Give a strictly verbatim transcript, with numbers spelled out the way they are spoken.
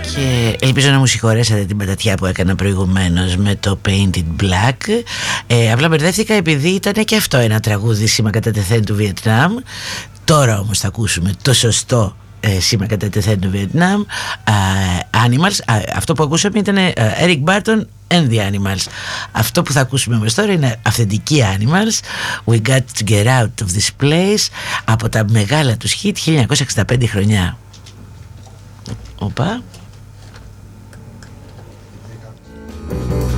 Και ελπίζω να μου συγχωρέσατε την πατατιά που έκανα προηγουμένως με το Painted Black. ε, Απλά μπερδεύτηκα επειδή ήταν και αυτό ένα τραγούδι σήμα κατά τεθέν του Βιετνάμ. Τώρα όμως θα ακούσουμε το σωστό ε, σήμα κατά τεθέν του Βιετνάμ, uh, Animals. uh, Αυτό που ακούσαμε ήταν uh, Eric Barton and the Animals. Αυτό που θα ακούσουμε όμως τώρα είναι αυθεντική Animals, We Got to Get Out of This Place, από τα μεγάλα τους hit χίλια εννιακόσια εξήντα πέντε χρονιά. Οπα.